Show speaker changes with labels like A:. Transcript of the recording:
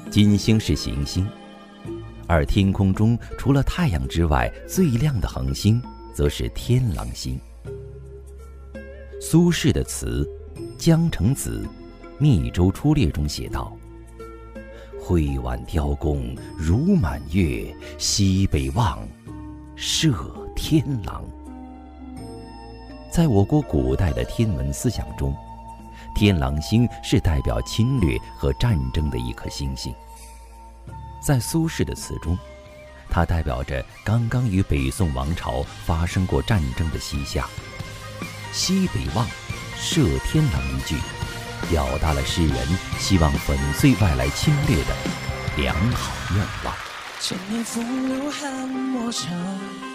A: 金星是行星，而天空中除了太阳之外最亮的恒星则是天狼星。苏轼的词《江城子·密州出猎》中写道：挥挽雕弓如满月，西北望，射天狼。在我国古代的天文思想中，天狼星是代表侵略和战争的一颗星星。在苏轼的词中，它代表着刚刚与北宋王朝发生过战争的西夏。西北望，射天狼一句，表达了诗人希望粉碎外来侵略的良好愿望。
B: 千年风流汉莫愁，